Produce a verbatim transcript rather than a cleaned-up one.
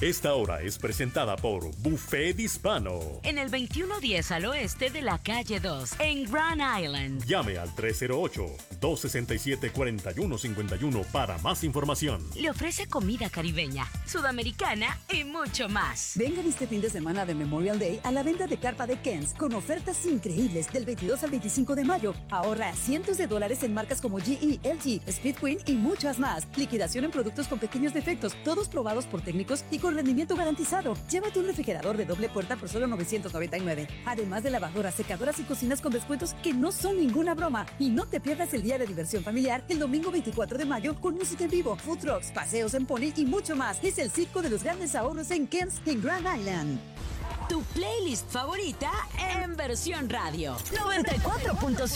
Esta hora es presentada por Buffet Hispano. En el veintiuno diez al oeste de la calle dos, en Grand Island. Llame al tres cero ocho, dos seis siete, cuatro uno cinco uno para más información. Le ofrece comida caribeña, sudamericana y mucho más. Vengan este fin de semana de Memorial Day a la venta de carpa de Ken's con ofertas increíbles del veintidós al veinticinco de mayo. Ahorra cientos de dólares en marcas como G E, L G, Speed Queen y muchas más. Liquidación en productos con pequeños defectos, todos probados por técnicos y con rendimiento garantizado. Llévate un refrigerador de doble puerta por solo novecientos noventa y nueve. Además de lavadoras, secadoras y cocinas con descuentos que no son ninguna broma. Y no te pierdas el día de diversión familiar el domingo veinticuatro de mayo con música en vivo, food trucks, paseos en pony y mucho más. Es el circo de los grandes ahorros en Ken's en Grand Island. Tu playlist favorita en versión radio. noventa y cuatro punto cinco